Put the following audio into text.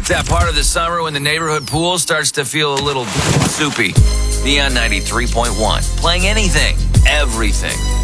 It's that part of the summer when the neighborhood pool starts to feel a little soupy. Neon 93.1, playing anything, everything.